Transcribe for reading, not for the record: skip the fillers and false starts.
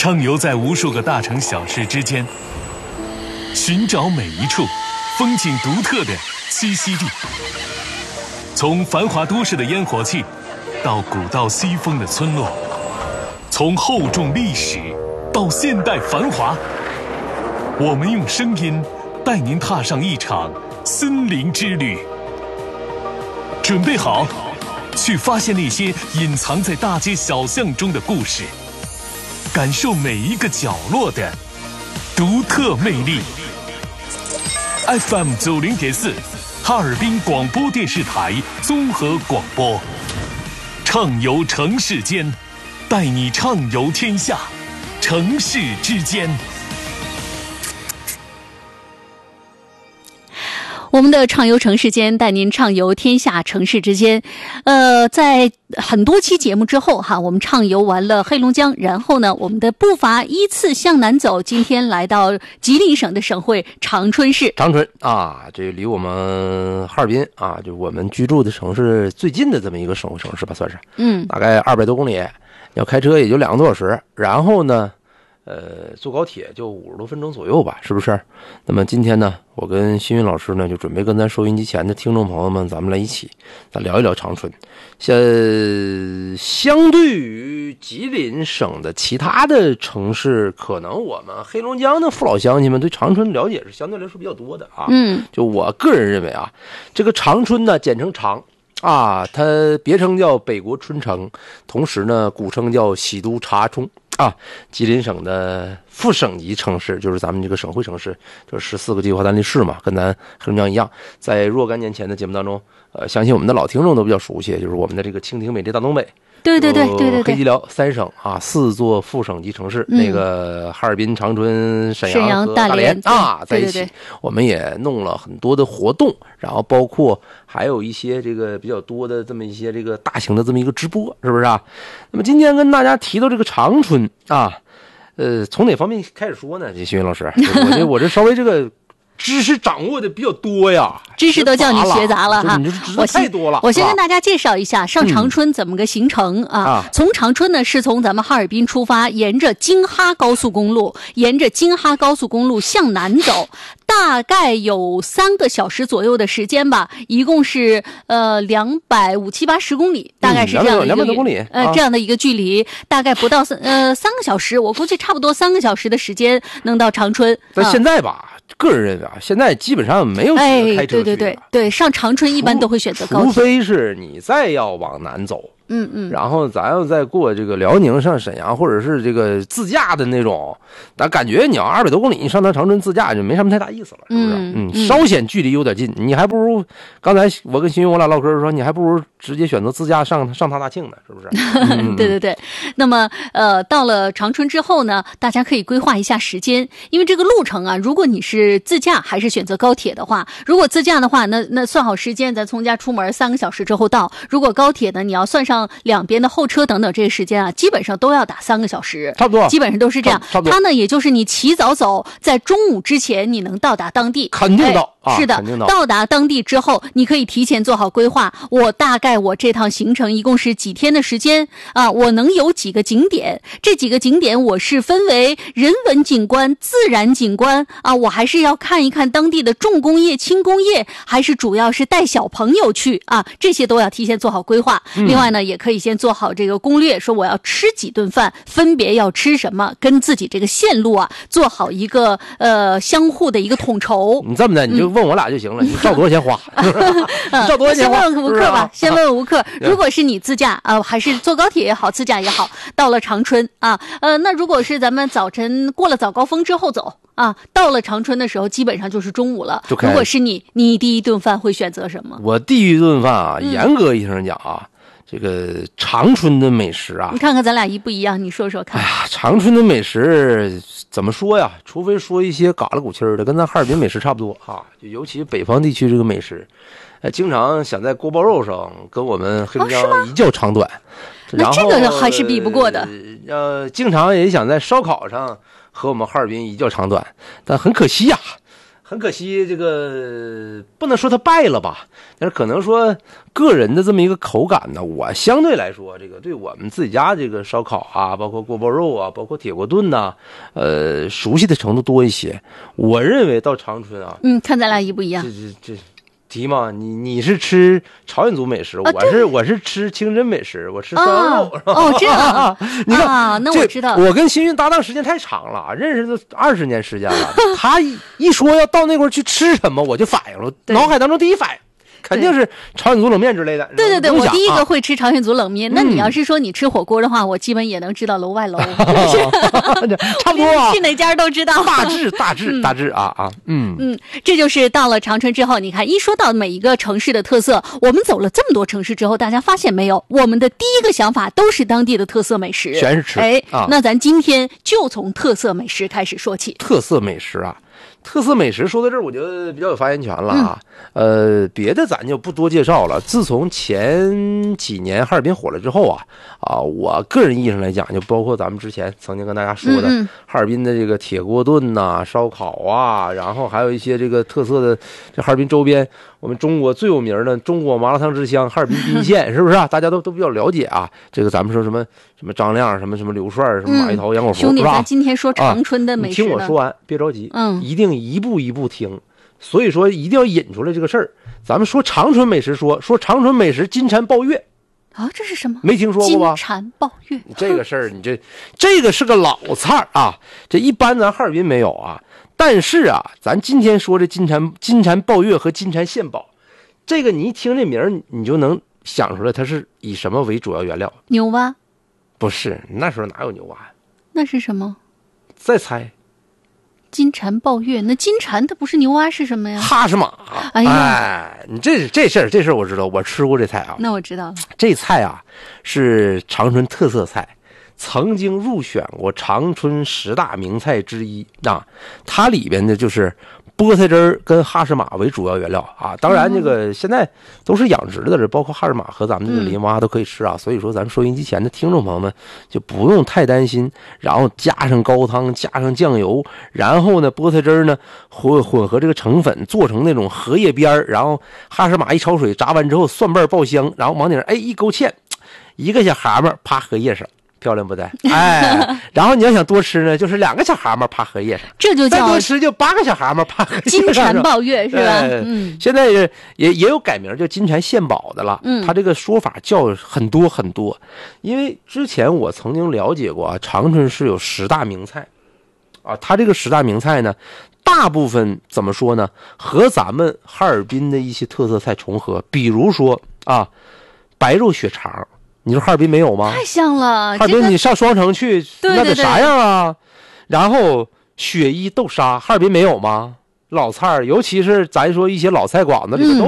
畅游在无数个大城小市之间，寻找每一处风景独特的栖息地。从繁华都市的烟火气，到古道西风的村落，从厚重历史到现代繁华，我们用声音带您踏上一场森林之旅。准备好，去发现那些隐藏在大街小巷中的故事，感受每一个角落的独特魅力。FM 90.4，哈尔滨广播电视台综合广播，畅游城市间，带你畅游天下，城市之间。 我们的畅游城市间，带您畅游天下城市之间。在很多期节目之后哈，我们畅游完了黑龙江，然后呢，我们的步伐依次向南走，今天来到吉林省的省会长春市。 长春啊，这离我们哈尔滨啊，就我们居住的城市最近的这么一个省会城市吧，算是。大概200多公里，要开车也就2个多小时。然后呢，坐高铁就50多分钟左右吧，是不是？那么今天呢，我跟新云老师呢，就准备跟咱收音机前的听众朋友们，咱们来一起，咱聊一聊长春。相对于吉林省的其他的城市，可能我们黑龙江的父老乡亲们对长春了解是相对来说比较多的啊。就我个人认为啊，这个长春呢，简称长啊，它别称叫北国春城，同时呢，古称叫喜都查冲。吉林省的副省级城市，就是咱们这个省会城市，就是14个计划单立市嘛，跟咱黑龙江一样。在若干年前的节目当中，相信我们的老听众都比较熟悉，就是我们的这个蜻蜓美丽大东北， 对， 黑吉辽3省啊，4座副省级城市，那个哈尔滨、长春、沈阳和大连啊，在一起，我们也弄了很多的活动，然后包括还有一些这个比较多的这么一些这个大型的这么一个直播，是不是啊？那么今天跟大家提到这个长春啊，从哪方面开始说呢？这新云老师，我这稍微这个知识掌握的比较多呀， 知识都叫你学杂了哈， 你知道太多了。 我先跟大家介绍一下上长春怎么个行程啊？从长春呢是从咱们哈尔滨出发，沿着京哈高速公路向南走，大概有3个小时左右的时间吧，一共是250、70、80公里，大概是这样的一个 200多公里， 这样的一个距离，大概不到3个小时，我估计差不多3个小时的时间能到长春。 但现在吧，个人认为啊，现在基本上没有开车对，上长春一般都会选择高铁， 除非是你再要往南走。然后咱要再过这个辽宁上沈阳，或者是这个自驾的那种，但感觉你要200多公里，你上趟长春自驾就没什么太大意思了，是不是？稍显距离有点近，你还不如刚才我跟新云我俩唠嗑说，你还不如直接选择自驾上趟大庆呢，是不是？ 对。那么到了长春之后呢，大家可以规划一下时间，因为这个路程啊，如果你是自驾还是选择高铁的话，如果自驾的话，那算好时间，咱从家出门3个小时之后到；如果高铁呢，你要算上两边的候车等等这些时间啊，基本上都要打3个小时， 差不多， 基本上都是这样。 差不多。 它呢，也就是你起早走，在中午之前你能到达当地， 肯定到。 是的，到达当地之后，你可以提前做好规划。大概我这趟行程一共是几天的时间啊？我能有几个景点？这几个景点我是分为人文景观、自然景观啊，我还是要看一看当地的重工业、轻工业，还是主要是带小朋友去啊？这些都要提前做好规划。另外呢，也可以先做好这个攻略，说我要吃几顿饭，分别要吃什么，跟自己这个线路啊做好一个相互的一个统筹。 你这么的，你就问我俩就行了，你照多少钱花？你照多少钱花？ 先问吴克吧，先问吴克。如果是你自驾啊，还是坐高铁也好，自驾也好，到了长春啊，那如果是咱们早晨过了早高峰之后走啊，到了长春的时候，基本上就是中午了。如果是你第一顿饭会选择什么？ 我第一顿饭啊，严格意义上讲啊，这个长春的美食啊， 你看看咱俩一不一样，你说说看。 长春的美食怎么说呀？除非说一些嘎啦鼓气儿的，跟咱哈尔滨美食差不多啊。就尤其北方地区这个美食，经常想在锅包肉上跟我们黑龙江一较长短。 那这个还是比不过的。 经常也想在烧烤上和我们哈尔滨一较长短，但很可惜呀。 很可惜，这个不能说它败了吧，但是可能说个人的这么一个口感呢，我相对来说，这个对我们自己家这个烧烤啊，包括锅包肉啊，包括铁锅炖呐，熟悉的程度多一些。我认为到长春啊， 看咱俩一不一样？ 这提嘛，你是吃朝鲜族美食，我是吃清真美食，我吃涮羊肉。 这样你看那我知道， 我跟新运搭档时间太长了，认识都20年时间了。他一说要到那块去吃什么，我就反应了，脑海当中第一反应肯定是朝鲜族冷面之类的。 对，我第一个会吃朝鲜族冷面。那你要是说你吃火锅的话，我基本也能知道楼外楼， 差不多啊， 去哪家都知道， 大致啊。 这就是到了长春之后，你看一说到每一个城市的特色，我们走了这么多城市之后，大家发现没有，我们的第一个想法都是当地的特色美食， 全是吃。 那咱今天就从特色美食开始说起。 特色美食啊。特色美食说到这儿，我就比较有发言权了啊。别的咱就不多介绍了。自从前几年哈尔滨火了之后我个人意义上来讲，就包括咱们之前曾经跟大家说的哈尔滨的这个铁锅炖呐、烧烤啊，然后还有一些这个特色的这哈尔滨周边，我们中国最有名的中国麻辣烫之乡哈尔滨彬县，是不是啊？大家都比较了解啊。这个咱们说什么张亮，什么刘涮，什么马一涛、杨果福， 兄弟，咱今天说长春的美食， 你听我说完，别着急，一定一步一步听。所以说一定要引出来这个事儿。咱们说长春美食，说长春美食金蝉抱月这是什么？ 没听说过吧？ 金蝉抱月这个事儿，你这个是个老菜啊，这一般咱哈尔滨没有啊。但是咱今天说这金蝉抱月和金蝉献宝，这个你一听这名儿，你就能想出来它是以什么为主要原料？ 牛蛙？不是，那时候哪有牛蛙呀？ 那是什么？ 再猜。 金蝉抱月，那金蝉它不是牛蛙是什么呀？ 哈什马。你这事儿我知道，我吃过这菜啊。 那我知道了， 这菜是长春特色菜，曾经入选过长春10大名菜之一它里边的就是菠菜汁儿跟哈什马为主要原料当然这个现在都是养殖的，这包括哈什马和咱们这个林蛙都可以吃所以说咱们收音机前的听众朋友们就不用太担心。然后加上高汤，加上酱油，然后呢菠菜汁儿呢混合这个成粉做成那种荷叶边儿，然后哈什马一焯水炸完之后蒜瓣爆香，然后往顶上一勾芡，一个小蛤蟆趴荷叶上，漂亮不对？然后你要想多吃呢，就是2个小蛤蟆趴荷叶上， 这就叫再多吃就8个小蛤蟆趴荷叶上。 金蝉抱月是吧？ 现在也有改名叫金蝉献宝的了。它这个说法叫很多很多，因为之前我曾经了解过长春是有10大名菜它这个10大名菜呢，大部分怎么说呢？和咱们哈尔滨的一些特色菜重合，比如说白肉血肠。你说哈尔滨没有吗？ 太像了， 哈尔滨你上双城去，那得啥样啊？然后雪衣豆沙，哈尔滨没有吗？老菜，尤其是咱说一些老菜馆子里面都